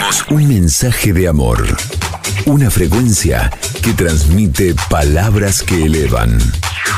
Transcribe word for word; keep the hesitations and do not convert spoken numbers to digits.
Somos un mensaje de amor. Una frecuencia que transmite palabras que elevan.